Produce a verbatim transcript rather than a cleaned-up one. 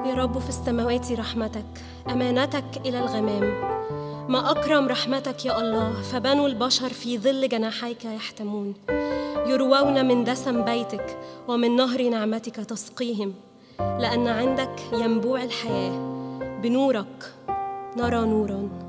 يا رب في السماوات رحمتك، أمانتك إلى الغمام. ما أكرم رحمتك يا الله، فبنو البشر في ظل جناحيك يحتمون. يروون من دسم بيتك ومن نهر نعمتك تسقيهم، لأن عندك ينبوع الحياة، بنورك نرى نوراً.